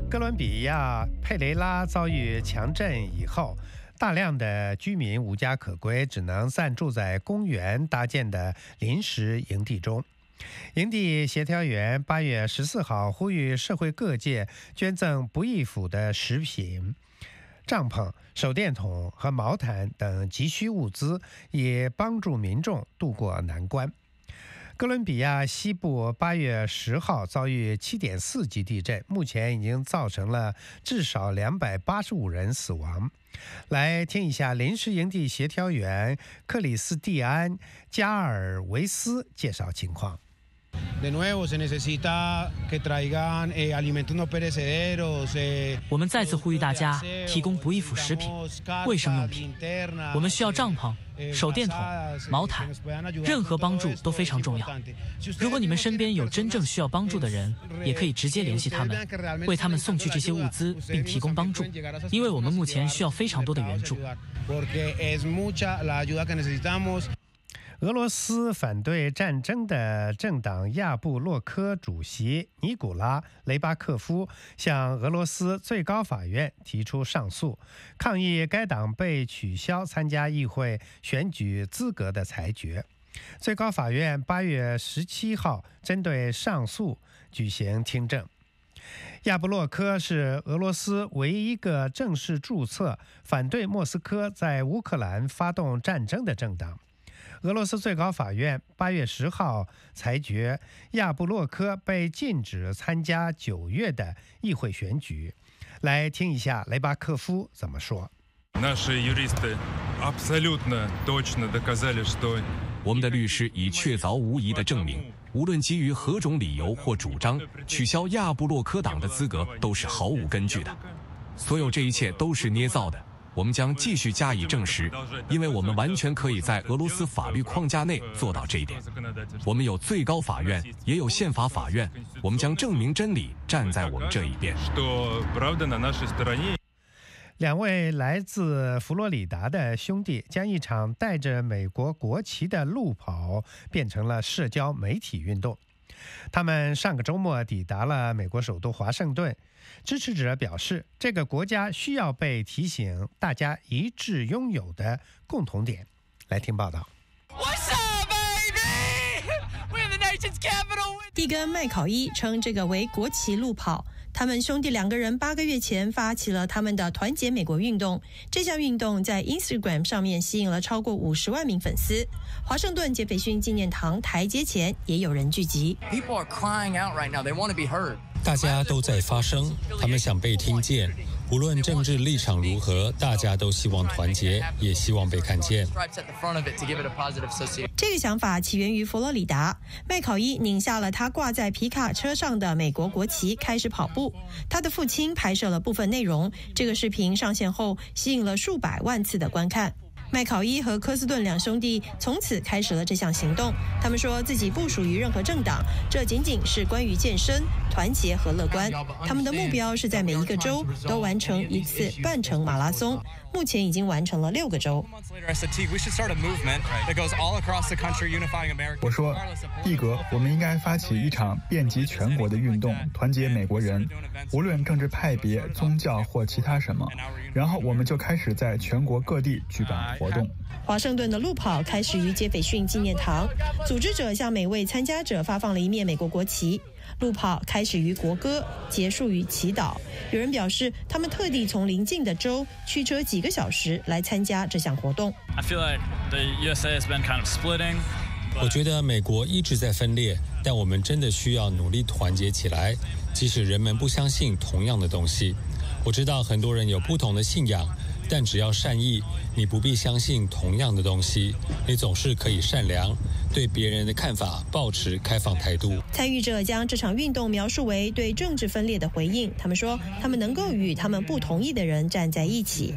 哥伦比亚佩雷拉遭遇强震以后，大量的居民无家可归，只能暂住在公园搭建的临时营地中。营地协调员8月14号呼吁社会各界捐赠不易腐的食品、帐篷、手电筒和毛毯等急需物资，以帮助民众渡过难关。哥伦比亚西部8月10号遭遇7.4级地震，目前已经造成了至少285人死亡。来听一下临时营地协调员克里斯蒂安·加尔维斯介绍情况。 我们再次呼吁大家提供不易腐食品、卫生用品。我们需要帐篷、手电筒、毛毯，任何帮助都非常重要。如果你们身边有真正需要帮助的人，也可以直接联系他们，为他们送去这些物资并提供帮助，因为我们目前需要非常多的援助。 俄罗斯反对战争的政党亚布洛科主席尼古拉·雷巴克夫向俄罗斯最高法院提出上诉，抗议该党被取消参加议会选举资格的裁决。最高法院8月17号针对上诉举行听证。亚布洛科是俄罗斯唯一一个正式注册反对莫斯科在乌克兰发动战争的政党。俄罗斯最高法院8月10号裁决，亚布洛科被禁止参加9月的议会选举。来听一下雷巴克夫怎么说。 我们的律师已确凿无疑地证明，无论基于何种理由或主张，取消亚布洛科党的资格都是毫无根据的。所有这一切都是捏造的。我们将继续加以证实，因为我们完全可以在俄罗斯法律框架内做到这一点。我们有最高法院，也有宪法法院，我们将证明真理站在我们这一边。 两位来自佛罗里达的兄弟将一场带着美国国旗的路跑变成了社交媒体运动。他们上个周末抵达了美国首都华盛顿。支持者表示，这个国家需要被提醒大家一致拥有的共同点。来听报道。 蒂根·麦考伊称这个为国旗路跑。他们兄弟2个人8个月前发起了他们的团结美国运动，这项运动在 Instagram 上面吸引了超过50万名粉丝。华盛顿杰斐逊纪念堂台阶前也有人聚集。 大家都在发声，他们想被听见。无论政治立场如何，大家都希望团结，也希望被看见。 这个想法起源于佛罗里达。麦考伊拧下了他挂在皮卡车上的美国国旗，开始跑步。他的父亲拍摄了部分内容，这个视频上线后吸引了数百万次的观看。麦考伊和科斯顿2兄弟从此开始了这项行动。他们说自己不属于任何政党，这仅仅是关于健身、团结和乐观。他们的目标是在每一个州都完成一次半程马拉松，目前已经完成了6个州。 我说，蒂格，我们应该发起一场遍及全国的运动，团结美国人，无论政治派别、宗教或其他什么。然后我们就开始在全国各地举办活动。 华盛顿的路跑开始于杰斐逊纪念堂，组织者向每位参加者发放了一面美国国旗。路跑开始于国歌，结束于祈祷。有人表示，他们特地从邻近的州驱车几个小时来参加这项活动。 我觉得美国一直在分裂，但我们真的需要努力团结起来，即使人们不相信同样的东西。我知道很多人有不同的信仰，但只要善意，你不必相信同样的东西，你总是可以善良，对别人的看法抱持开放态度。 参与者将这场运动描述为对政治分裂的回应。他们说，他们能够与他们不同意的人站在一起。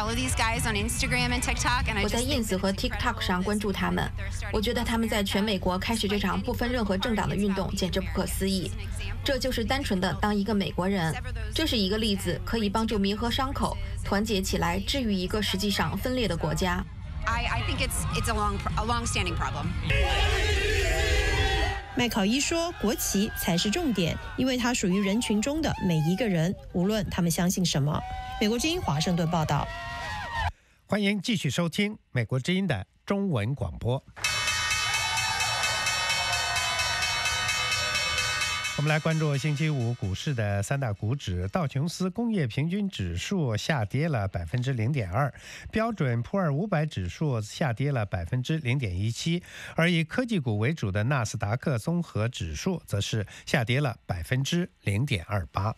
我在 Ins 和 TikTok 上关注他们，我觉得他们在全美国开始这场不分任何政党的运动简直不可思议。这就是单纯的当一个美国人。这是一个例子，可以帮助弥合伤口，团结起来，治愈一个实际上分裂的国家。 I think it's a long-standing problem. 麦考伊说，国旗才是重点，因为它属于人群中的每一个人，无论他们相信什么。美国之音华盛顿报道。 欢迎继续收听美国之音的中文广播。我们来关注星期五股市的三大股指。道琼斯工业平均指数下跌了 0.2%， 标准普尔500指数下跌了 0.17%， 而以科技股为主的纳斯达克综合指数则是下跌了 0.28%。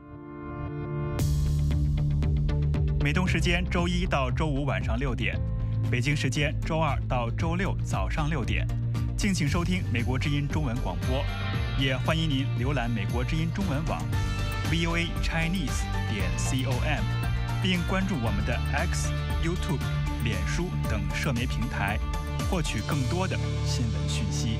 美东时间周一到周五晚上6点，北京时间周二到周六早上6点，敬请收听美国之音中文广播，也欢迎您浏览美国之音中文网 voachinese.com， 并关注我们的 X、YouTube、脸书等社媒平台，获取更多的新闻讯息。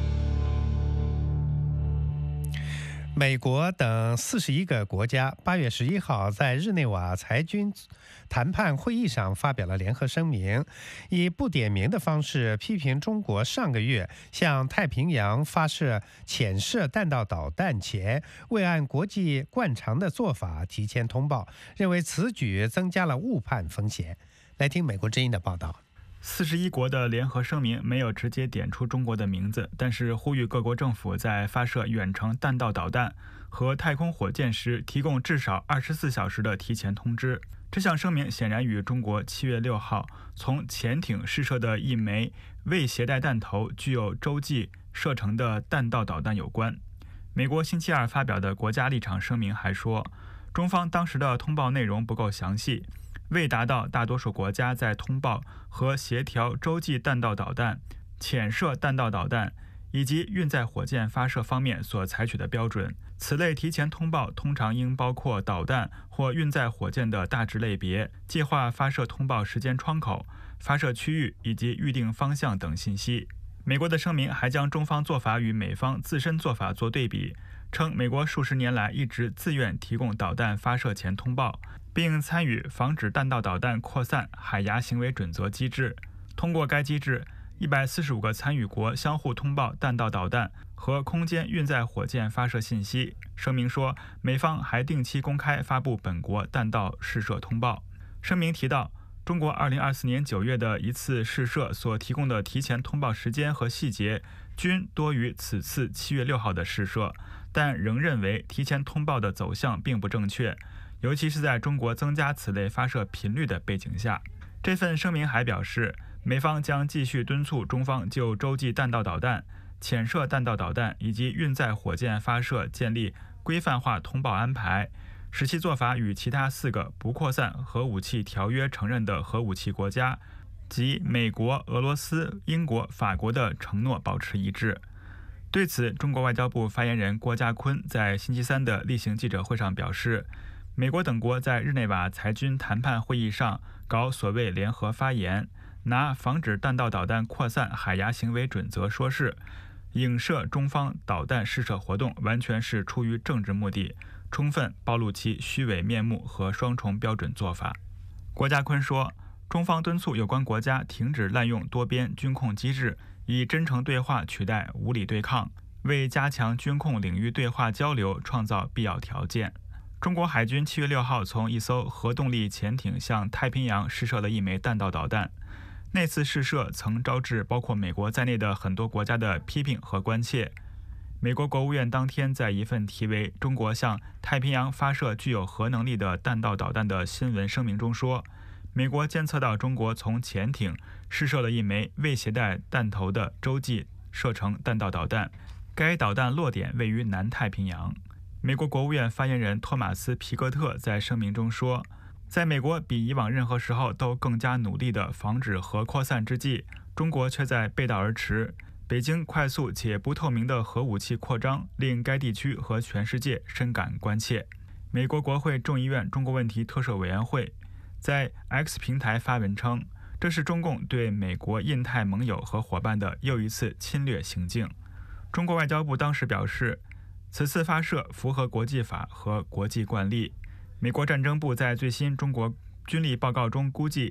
美国等41个国家8月11号在日内瓦裁军谈判会议上发表了联合声明，以不点名的方式批评中国上个月向太平洋发射潜射弹道导弹前未按国际惯常的做法提前通报，认为此举增加了误判风险。来听美国之音的报道。 41国的联合声明没有直接点出中国的名字，但是呼吁各国政府在发射远程弹道导弹和太空火箭时提供至少24小时的提前通知。这项声明显然与中国7月6号从潜艇试射的一枚未携带弹头具有洲际射程的弹道导弹有关。美国星期二发表的国家立场声明还说，中方当时的通报内容不够详细，未达到大多数国家在通报和协调洲际弹道导弹、潜射弹道导弹以及运载火箭发射方面所采取的标准。此类提前通报通常应包括导弹或运载火箭的大致类别、计划发射通报时间窗口、发射区域以及预定方向等信息。美国的声明还将中方做法与美方自身做法做对比，称美国数十年来一直自愿提供导弹发射前通报，并参与防止弹道导弹扩散海牙行为准则机制。通过该机制，145个参与国相互通报弹道导弹和空间运载火箭发射信息。声明说，美方还定期公开发布本国弹道试射通报。声明提到，中国2024年9月的一次试射所提供的提前通报时间和细节均多于此次7月6号的试射，但仍认为提前通报的走向并不正确，尤其是在中国增加此类发射频率的背景下。这份声明还表示，美方将继续敦促中方就洲际弹道导弹、潜射弹道导弹以及运载火箭发射建立规范化通报安排，使其做法与其他4个不扩散核武器条约承认的核武器国家及美国、俄罗斯、英国、法国的承诺保持一致。对此，中国外交部发言人郭家坤在星期三的例行记者会上表示，美国等国在日内瓦裁军谈判会议上搞所谓联合发言，拿防止弹道导弹扩散海牙行为准则说事，影射中方导弹试射活动完全是出于政治目的，充分暴露其虚伪面目和双重标准做法。郭家坤说，中方敦促有关国家停止滥用多边军控机制，以真诚对话取代无理对抗，为加强军控领域对话交流创造必要条件。中国海军7月6号从一艘核动力潜艇向太平洋试射了一枚弹道导弹。那次试射曾招致包括美国在内的很多国家的批评和关切。美国国务院当天在一份题为《中国向太平洋发射具有核能力的弹道导弹》的新闻声明中说，美国监测到中国从潜艇试射了一枚未携带弹头的洲际射程弹道导弹，该导弹落点位于南太平洋。美国国务院发言人托马斯·皮格特在声明中说，在美国比以往任何时候都更加努力地防止核扩散之际，中国却在背道而驰。北京快速且不透明的核武器扩张令该地区和全世界深感关切。美国国会众议院中国问题特设委员会在 X 平台发文称，这是中共对美国印太盟友和伙伴的又一次侵略行径。中国外交部当时表示，此次发射符合国际法和国际惯例。美国战争部在最新中国军力报告中估计，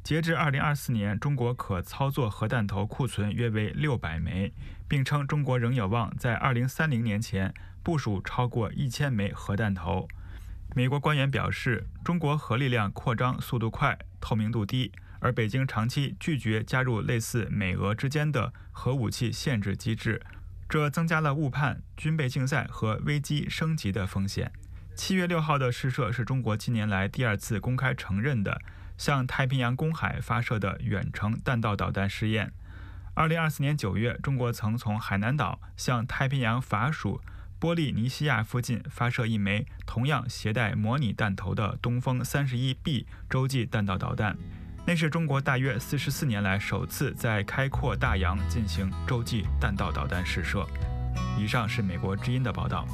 截至2024年，中国可操作核弹头库存约为600枚，并称中国仍有望在2030年前部署超过1000枚核弹头。美国官员表示，中国核力量扩张速度快，透明度低，而北京长期拒绝加入类似美俄之间的核武器限制机制，这增加了误判、军备竞赛和危机升级的风险。7月6号的试射是中国近年来第2次公开承认的向太平洋公海发射的远程弹道导弹试验。2024年9月，中国曾从海南岛向太平洋法属波利尼西亚附近发射一枚同样携带模拟弹头的东风31B 洲际弹道导弹，那是中国大约44年来首次在开阔大洋进行洲际弹道导弹试射。以上是美国之音的报道。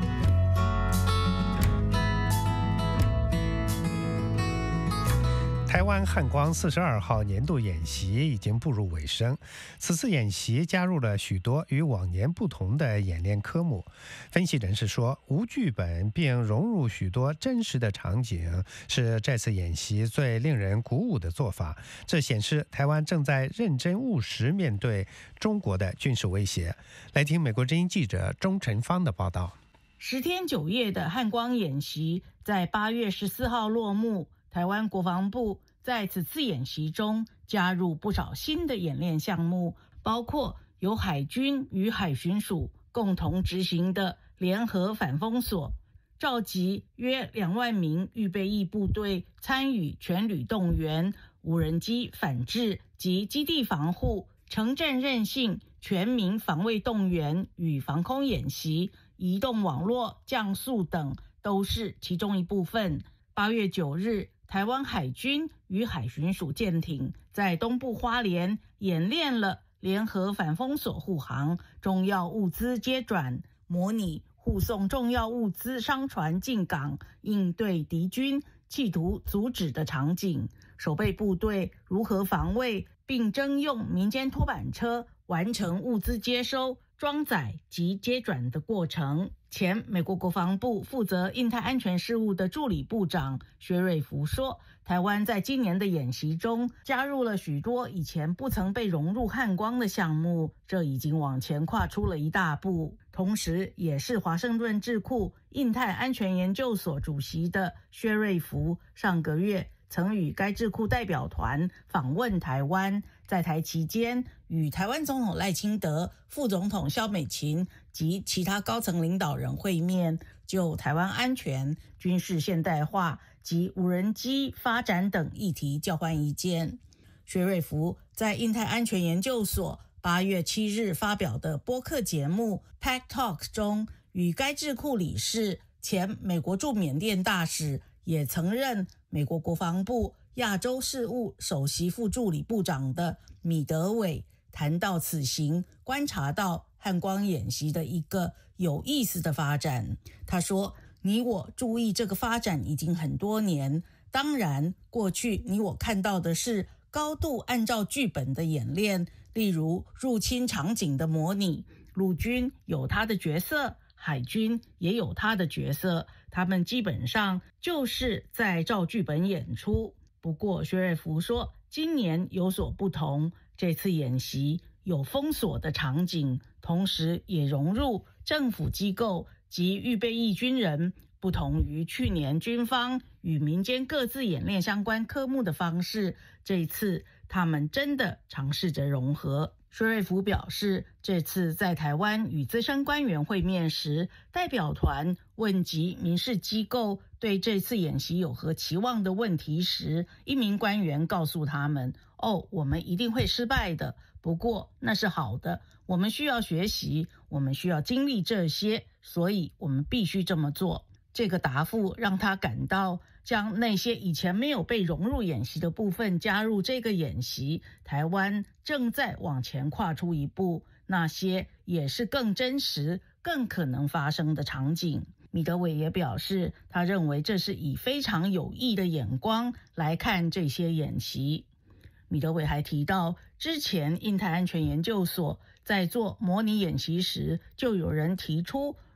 台湾汉光42号年度演习已经步入尾声，此次演习加入了许多与往年不同的演练科目。分析人士说，无剧本并融入许多真实的场景是这次演习最令人鼓舞的做法，这显示台湾正在认真务实面对中国的军事威胁。来听美国之音记者钟晨芳的报道。 10天9夜的汉光演习在8月14号落幕。台湾国防部在此次演习中加入不少新的演练项目，包括由海军与海巡署共同执行的联合反封锁，召集约2万名预备役部队参与全旅动员、无人机反制及基地防护、城镇韧性、全民防卫动员与防空演习、移动网络降速等都是其中一部分。8月9日，台湾海军与海巡署舰艇在东部花莲演练了联合反封锁护航、重要物资接转，模拟护送重要物资商船进港，应对敌军企图阻止的场景，守备部队如何防卫，并征用民间拖板车完成物资接收、装载及接转的过程。前美国国防部负责印太安全事务的助理部长薛瑞福说，台湾在今年的演习中加入了许多以前不曾被融入汉光的项目，这已经往前跨出了一大步。同时也是华盛顿智库印太安全研究所主席的薛瑞福上个月曾与该智库代表团访问台湾，在台期间与台湾总统赖清德、副总统萧美琴及其他高层领导人会面，就台湾安全、军事现代化及无人机发展等议题交换意见。薛瑞福在印太安全研究所8月7日发表的播客节目 Pack Talk 中，与该智库理事、前美国驻缅甸大使，也曾任美国国防部亚洲事务首席副助理部长的米德韦谈到此行观察到汉光演习的一个有意思的发展。他说，你我注意这个发展已经很多年，当然过去你我看到的是高度按照剧本的演练，例如入侵场景的模拟，陆军有他的角色，海军也有他的角色，他们基本上就是在照剧本演出。不过薛瑞福说，今年有所不同，这次演习有封锁的场景，同时也融入政府机构及预备役军人，不同于去年军方与民间各自演练相关科目的方式，这一次他们真的尝试着融合。薛瑞福表示，这次在台湾与资深官员会面时，代表团问及民事机构对这次演习有何期望的问题时，一名官员告诉他们，我们一定会失败的，不过那是好的，我们需要学习，我们需要经历这些，所以我们必须这么做。这个答复让他感到，将那些以前没有被融入演习的部分加入这个演习，台湾正在往前跨出一步，那些也是更真实、更可能发生的场景。米德韦也表示，他认为这是以非常有益的眼光来看这些演习。米德韦还提到，之前印太安全研究所在做模拟演习时，就有人提出，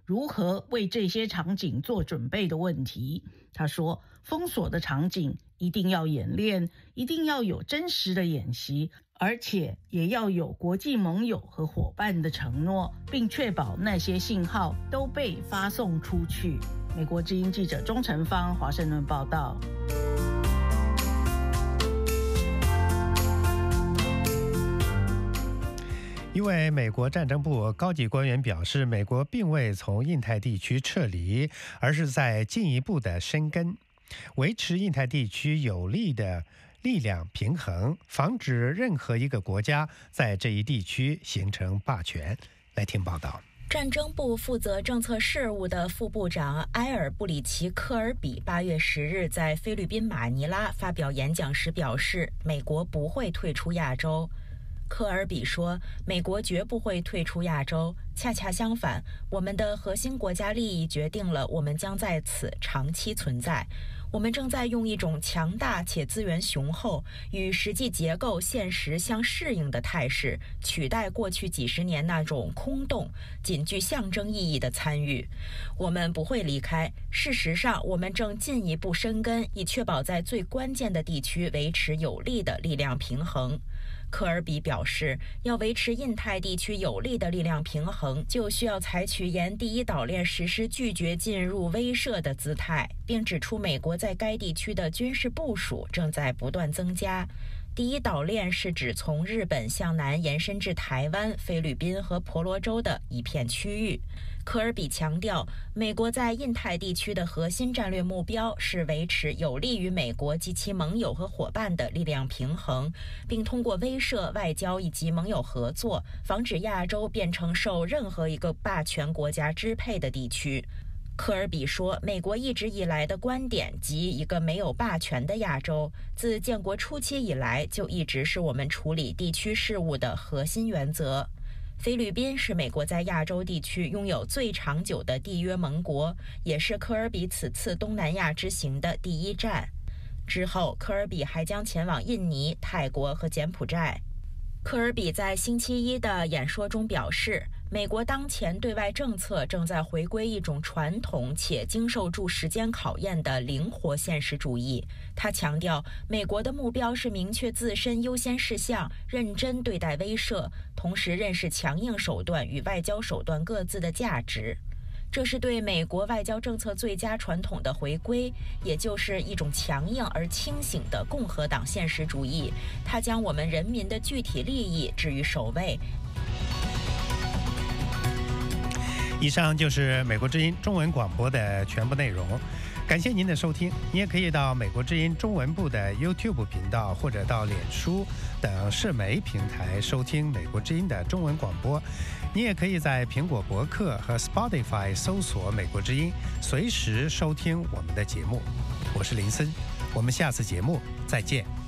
如何为这些场景做准备的问题。他说，封锁的场景一定要演练，一定要有真实的演习，而且也要有国际盟友和伙伴的承诺，并确保那些信号都被发送出去。美国之音记者钟成芳华盛顿报道。 一位美国战争部高级官员表示，美国并未从印太地区撤离，而是在进一步的深耕，维持印太地区有利的力量平衡，防止任何一个国家在这一地区形成霸权。来听报道。 战争部负责政策事务的副部长埃尔布里奇科尔比8月10日在菲律宾马尼拉发表演讲时表示，美国不会退出亚洲。科尔比说，美国绝不会退出亚洲，恰恰相反，我们的核心国家利益决定了我们将在此长期存在。我们正在用一种强大且资源雄厚、与实际结构现实相适应的态势，取代过去几十年那种空洞、仅具象征意义的参与。我们不会离开，事实上，我们正进一步深耕，以确保在最关键的地区维持有利的力量平衡。科尔比表示，要维持印太地区有利的力量平衡，就需要采取沿第一岛链实施拒绝进入威慑的姿态，并指出美国在该地区的军事部署正在不断增加。第一岛链是指从日本向南延伸至台湾、菲律宾和婆罗洲的一片区域。科尔比强调，美国在印太地区的核心战略目标是维持有利于美国及其盟友和伙伴的力量平衡，并通过威慑、外交以及盟友合作，防止亚洲变成受任何一个霸权国家支配的地区。科尔比说，美国一直以来的观点及一个没有霸权的亚洲，自建国初期以来就一直是我们处理地区事务的核心原则。菲律宾是美国在亚洲地区拥有最长久的缔约盟国，也是科尔比此次东南亚之行的第一站。之后，科尔比还将前往印尼、泰国和柬埔寨。科尔比在星期一的演说中表示，美国当前对外政策正在回归一种传统且经受住时间考验的灵活现实主义。他强调，美国的目标是明确自身优先事项，认真对待威慑，同时认识强硬手段与外交手段各自的价值。这是对美国外交政策最佳传统的回归，也就是一种强硬而清醒的共和党现实主义。它将我们人民的具体利益置于首位。 以上就是美国之音中文广播的全部内容，感谢您的收听。你也可以到美国之音中文部的 YouTube 频道或者到脸书等社媒平台收听美国之音的中文广播。你也可以在苹果博客和 Spotify 搜索美国之音，随时收听我们的节目。我是林森，我们下次节目再见。